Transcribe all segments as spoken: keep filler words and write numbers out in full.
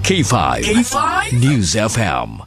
K five. K five News F M.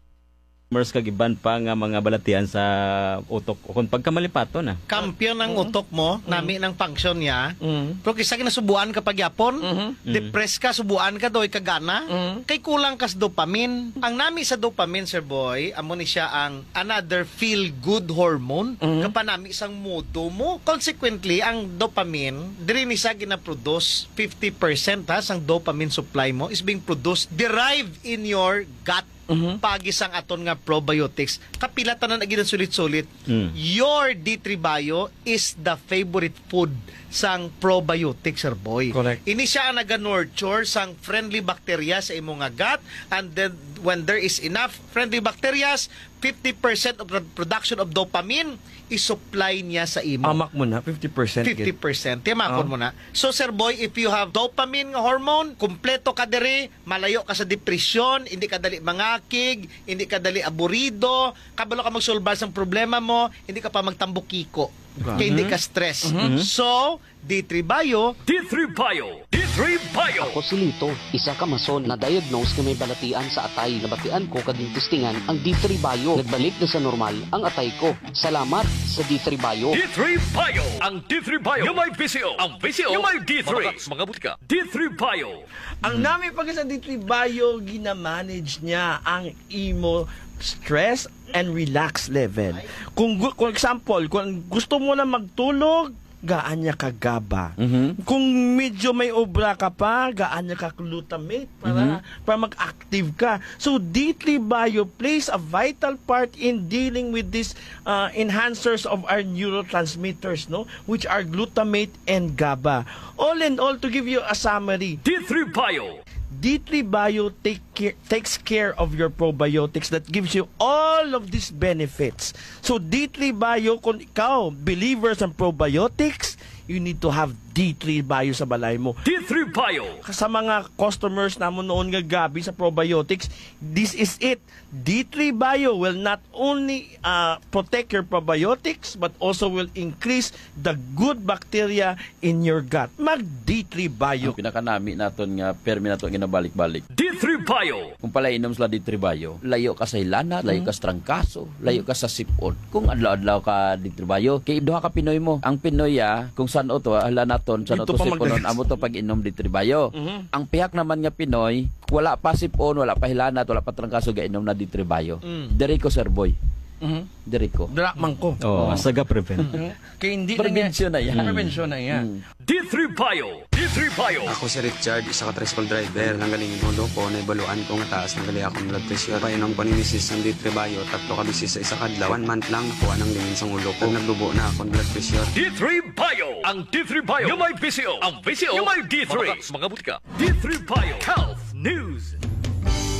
Mers kagiban pa nga mga balatian sa utok o kung pagkamalipato na. Kampiyon ng utok mo, nami ng function niya. Mm. Pero kisa kinasubuan ka pag yapon, Mhm. depress ka, subuan ka doy kagana, Mhm. kay kulang kas dopamine. Ang nami sa dopamine, sir boy, amo ni siya ang another feel-good hormone. Mhm. Kapanami isang modo mo. Consequently, ang dopamine, diri ni siya gina-produce fifty percent ha, sang dopamine supply mo is being produced derived in your gut. Mhm. Pagisang aton nga probiotics kapilatan na naging sulit-sulit. Mm. Your D three Bio is the favorite food sang probiotics, sir boy. Correct. Ini siya ang naga-nurture sang friendly bacteria sa imong nga gut, and then when there is enough friendly bacteria, fifty percent of the production of dopamine is-supply niya sa imo. Amak mo na, fifty percent. fifty percent. Tiyamakon Oh. mo na. So, sir boy, if you have dopamine nga hormone, kumpleto ka diri, malayo ka sa depresyon, hindi ka dali mangakig, hindi ka dali aburido, kabalo ka magsolbar sa problema mo, hindi ka pa magtambukiko. Kaya hindi ka stress. So, D three Bio, D three Bio. D three Bio. Ako si Lito, isa ka mason na diagnose na may balatian sa atay. Nabatian ko kading testingan ang D three Bio. Nagbalik na sa normal ang atay ko. Salamat sa D three Bio. D three Bio. Ang D three Bio. Yung may P C O. Ang P C O. Yung may D three. Mga butika. D three Bio. Ang namin pag sa D three Bio, ginamanage niya ang imo stress and relax level. Kung, gu- kung example, kung gusto mo na magtulog, gaan niya ka GABA. Mhm. Kung medyo may obra ka pa, gaan niya ka glutamate para, para mag-active ka. So, D three Bio plays a vital part in dealing with these uh, enhancers of our neurotransmitters, no? Which are glutamate and GABA. All in all, to give you a summary, D three Bio. D three Bio take care, takes care of your probiotics that gives you all of these benefits. So D three Bio, kung ikaw, believers ng probiotics, you need to have D three Bio sa balay mo. D three Bio. Sa mga customers namon noon nga gabi sa probiotics, this is it. D three Bio will not only uh, protect your probiotics but also will increase the good bacteria in your gut. Mag D three Bio. Yung pinakanami naton nga permi naton ginabalik-balik. D three Bio. Kung pala inom sila D three Bio, layo ka sa hilana, layo ka sa trangkaso, layo ka sa sipon. Kung adlaw-adlaw ka D three Bio, kay duha ka Pinoy mo. Ang Pinoy ah, kung saan o to, hala naton, saan o Dito to pa sipon, magdagas. amo to pag inom D three Bio. Mhm. Ang pihak naman nga Pinoy, wala pa sipon, wala pa hilana, wala pa trangkaso, gainom na D three Bio. Mm. Diri ko, sir boy. Mhm. Diri ko. Drakman ko. Oh, Asaga prevent. Kaya hindi Prevention na yan. Prevention na yan. D three Bio. D three Bio. Ako si Richard, isa ka tricycle driver. Nanggaling yung ulo ko, naibaluan ko nga taas, nanggali akong blood pressure. Painom ko ni misis ng D three Bio, tatlo ka bisis sa isa kadlaw. One month lang, nakuha ng lingin sa ulo ko. Naglubo na akong blood pressure. D three Bio. Ang D three Bio. Yung may P C O. Ang P C O. Yung may D three. Mga butika. D three Bio. Health News